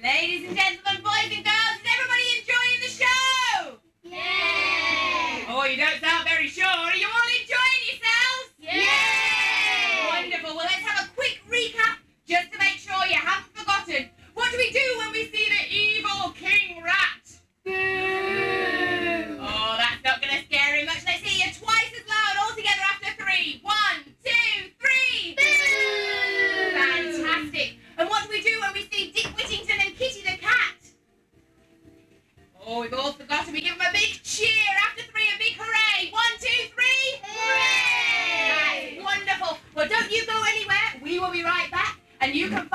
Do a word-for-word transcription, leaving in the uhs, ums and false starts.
Ladies and gentlemen, boys and girls, is everybody enjoying the show? Yay! Oh, you don't sound very sure. Are you all enjoying yourselves? Yay! Wonderful. Well, let's have a quick recap just to make sure you haven't forgotten. What do we do when we see the evil King Rat? Boo! Oh, that's not going to scare him much. Let's hear you twice as loud all together after three. One, two, three. Boo! Fantastic. And what do we do when we see Dick Whittington and Kitty the cat? Oh, we've all forgotten. We give them a big cheer. After three, a big hooray. One, two, three. Hooray! That's wonderful. Well, don't you go anywhere. We will be right back. And you can